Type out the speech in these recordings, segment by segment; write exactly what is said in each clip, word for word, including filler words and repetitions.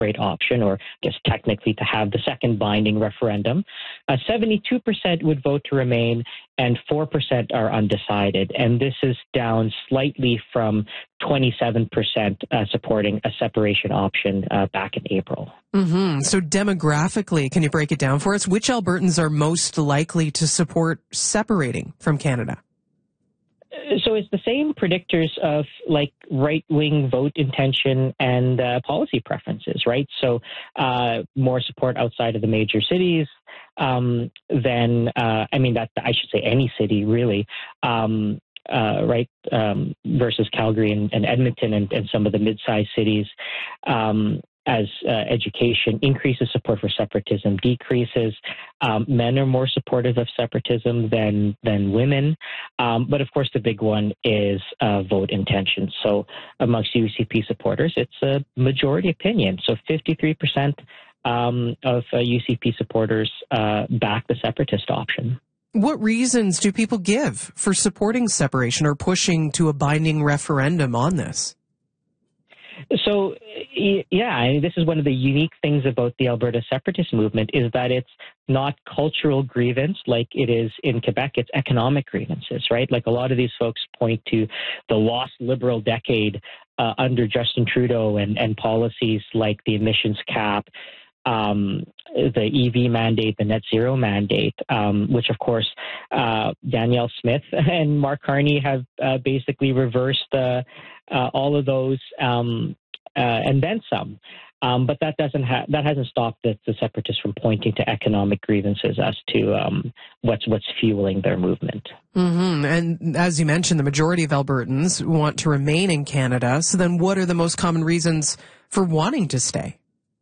separate option, or just technically to have the second binding referendum. Uh, seventy-two percent would vote to remain, and four percent are undecided. And this is down slightly from twenty-seven percent uh, supporting a separation option uh, back in April. Mm-hmm. So demographically, can you break it down for us? Which Albertans are most likely to support separating from Canada? So it's the same predictors of like right-wing vote intention and uh, policy preferences, right? So uh, more support outside of the major cities um, than, uh, I mean, that I should say any city really, um, uh, right, um, versus Calgary and, and Edmonton and, and some of the mid-sized cities. Um, as uh, education increases, support for separatism decreases. Um, men are more supportive of separatism than than women. Um, but of course, the big one is uh, vote intention. So amongst U C P supporters, it's a majority opinion. So fifty-three percent um, of uh, U C P supporters uh, back the separatist option. What reasons do people give for supporting separation or pushing to a binding referendum on this? So, yeah, I mean, this is one of the unique things about the Alberta separatist movement is that it's not cultural grievance like it is in Quebec. It's economic grievances, right? Like a lot of these folks point to the lost liberal decade uh, under Justin Trudeau and, and policies like the emissions cap, um, the E V mandate, the net zero mandate, um, which, of course, uh, Danielle Smith and Mark Carney have uh, basically reversed uh, uh, all of those um, uh, and then some. Um, but that doesn't ha- that hasn't stopped the, the separatists from pointing to economic grievances as to um, what's what's fueling their movement. Mm-hmm. And as you mentioned, the majority of Albertans want to remain in Canada. So then what are the most common reasons for wanting to stay?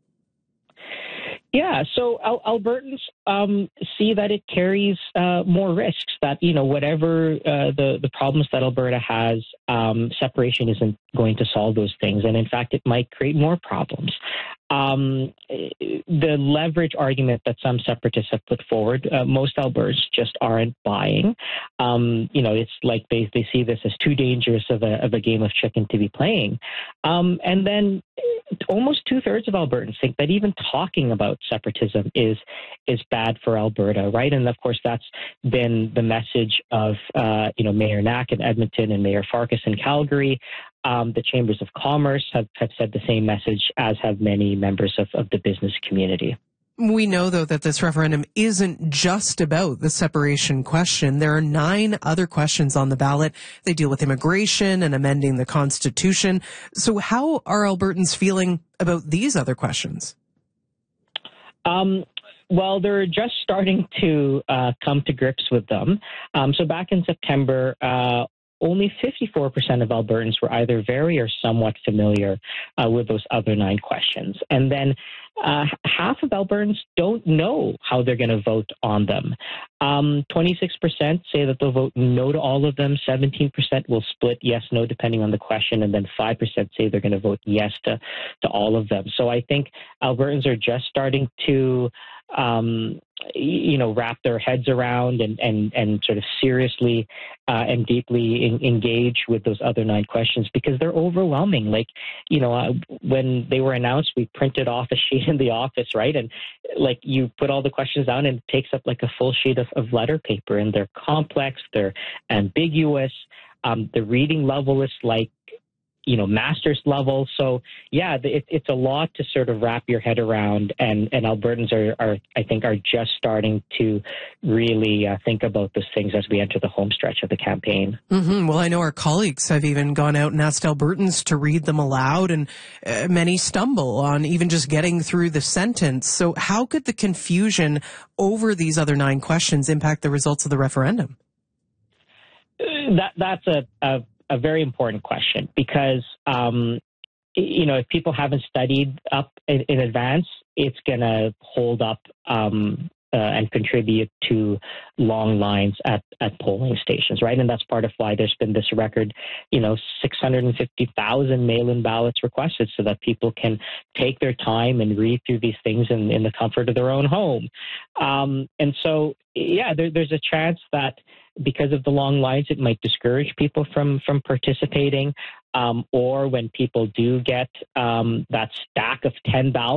Yeah, so Al- Albertans um, see that it carries uh, more risks, that, you know, whatever uh, the, the problems that Alberta has, um, separation isn't going to solve those things. And in fact, it might create more problems. Um, the leverage argument that some separatists have put forward, uh, most Albertans just aren't buying. Um, you know, it's like they, they see this as too dangerous of a, of a game of chicken to be playing. Um, and then almost two-thirds of Albertans think that even talking about separatism is is bad for Alberta, right? And of course, that's been the message of uh, you know Mayor Knack in Edmonton and Mayor Farkas in Calgary. Um, the Chambers of Commerce have, have said the same message, as have many members of, of the business community. We know, though, that this referendum isn't just about the separation question. There are nine other questions on the ballot. They deal with immigration and amending the Constitution. So how are Albertans feeling about these other questions? Um, well, they're just starting to uh, come to grips with them. Um, so back in September, uh, only fifty-four percent of Albertans were either very or somewhat familiar uh, with those other nine questions. And then uh, half of Albertans don't know how they're going to vote on them. Um, twenty-six percent say that they'll vote no to all of them. seventeen percent will split yes, no, depending on the question. And then five percent say they're going to vote yes to, to all of them. So I think Albertans are just starting to um, you know, wrap their heads around and, and, and sort of seriously uh, and deeply in, engage with those other nine questions, because they're overwhelming. Like, you know, uh, when they were announced, we printed off a sheet in the office, right? And like you put all the questions down and it takes up like a full sheet of, of letter paper, and they're complex, they're ambiguous. Um, the reading level is like, you know, master's level. So, yeah, it, it's a lot to sort of wrap your head around. And, and Albertans are, are, I think, are just starting to really uh, think about those things as we enter the home stretch of the campaign. Mm-hmm. Well, I know our colleagues have even gone out and asked Albertans to read them aloud, and uh, many stumble on even just getting through the sentence. So how could the confusion over these other nine questions impact the results of the referendum? That That's a, a a very important question, because, um, you know, if people haven't studied up in, in advance, it's going to hold up um, uh, and contribute to long lines at, at polling stations, right? And that's part of why there's been this record, you know, six hundred fifty thousand mail-in ballots requested, so that people can take their time and read through these things in, in the comfort of their own home. Um, and so, yeah, there, there's a chance that because of the long lines, it might discourage people from, from participating. Um, or when people do get um, that stack of ten ballots,